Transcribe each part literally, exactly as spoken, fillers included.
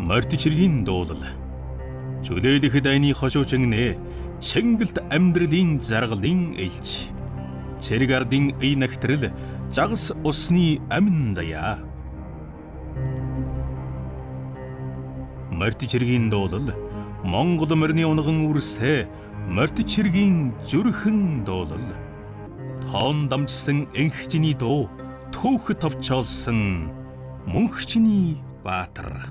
Мартичиргийн дуулал. Чөлөөлөх дайны хошуучгнээ Чингэлт амьдралын жаргалын элч. Цэрэг ардын ий нагтрал жагас усны амин даяа. Мартичиргийн дуулал Монгол морины унган үрсэ Мартичиргийн зүрхэн дуулал. Тоон дамжсан энхчний дуу түүх товчоолсон мөнхчний баатар.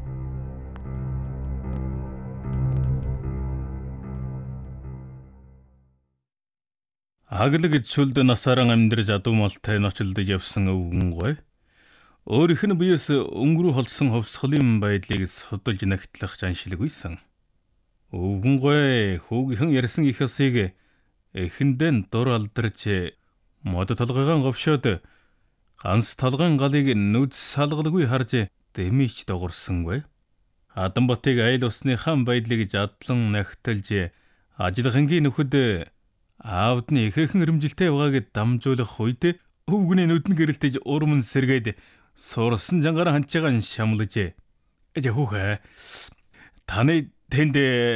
Аглаг чөлд насааран амьдрж адуумалтай ночлдож явсан өвгөн гой. Өөрийнх нь биес өнгөрөө холсон ховсголын байдлыг судалж нагтлах жаншилг үйсэн. Өвгөн гой хүүгийнхэн ярьсан их ёсыг эхэндэн дур алдарч мод толгойгоо говшоод ганц толгойн галыг нүд салгалгүй харж дэмийч догорсонгүй. Адамбатыг айл усны хан байдлыг задлан нагталж ажиллахангийн нөхөд аавд нь ихээхэн ирэмжилтэй байгааг дамжуулах үед өвгөний нүдэн гэрэлтэж урман сэргээд сурсан жангаар ханчаагаа шамлаж "Эж хүүхэ таны тэнд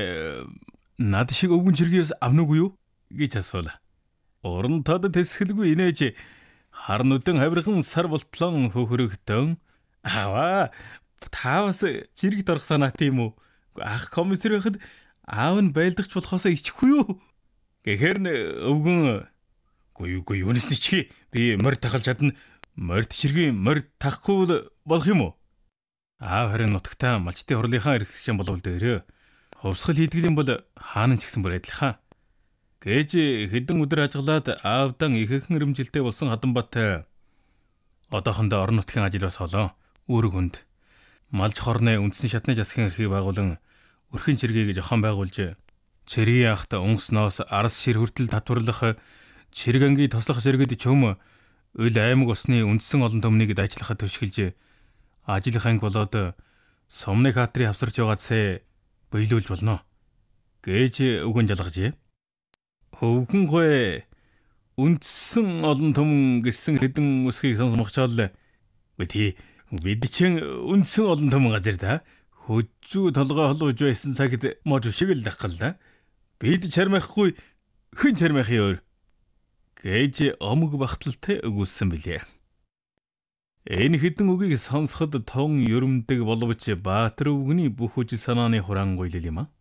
над шиг өвгөн чиргээс авнаагүй юу?" гэж асуула. Уран тод тэсгэлгүй инээж хар нүдэн хавирхан сар болтлон хөхрөгтөн "Аваа та бас чирэгт орох санаа тийм үү? Ах комиссар байхад аав нь байлдагч болохоосоо ичихгүй юу?" Гэхэр н өвгөн "Гүй гүй юунес чи би морь тахалж чадна. Морьт чиргийн морь тахгүй болох юм уу?" Аав харин нутагтаа малчтын хурлынхаа эрхлэгчэн болвол дээрээ ховсгол хийдгэлийн бол хаанан ч гэсэн бүр адилхан. Гэж хэдэн өдөр ажиглаад аавдан ихээхэн ирэмжилтэй болсон Хатанбат одоохондоо орон нутгийн ажилаас холоо үүрэг хүнд малж хорны үндсэн шатны засгийн эрхийг байгуулан өрхийн чиргийг жохон байгуулж цэргийн ахт унсноос арс шир хүртэл татварлах цэрэг ангийн тослох зэрэгд чөм өл аймаг усны үндсэн олон төмнийг ажиллахад төшгөлж ажиллах анги болоод сумны хаатрын авсарч байгаасаа биелүүлж болно гэж үгэн жалгажээ. Өвгөн гой үндсэн олон төмөн гэсэн хэдэн үсгийг сонсмогчоол "Үгүй бид чинь үндсэн олон төмөн газар да. Хөзүү толгой холууж байсан цагт мож шиг л дахалла. Бид чармайхгүй хэн чармайхын өөр" гэж омог багталтай өгүүлсэн билээ. Энэ хэдэн үгийг сонсоход тун юрмдэг боловч Баатар өвгөний бүх үжил санааны хураан гойлол юм а.